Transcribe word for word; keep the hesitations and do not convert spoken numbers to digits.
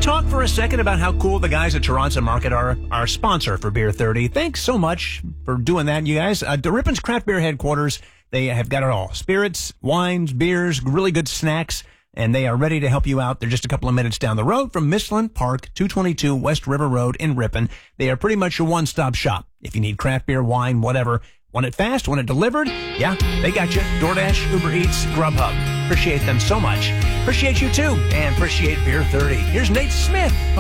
talk for a second about how cool the guys at Toronto Market are, our sponsor for Beer thirty? Thanks so much for doing that, you guys. Uh, the Rippon's Craft Beer headquarters, they have got it all. Spirits, wines, beers, really good snacks, and they are ready to help you out. They're just a couple of minutes down the road from Michelin Park, two twenty-two West River Road in Ripon. They are pretty much your one-stop shop. If you need craft beer, wine, whatever, want it fast, want it delivered, yeah, they got you. DoorDash, Uber Eats, Grubhub. Appreciate them so much. Appreciate you, too, and appreciate Beer thirty. Here's Nate Smith.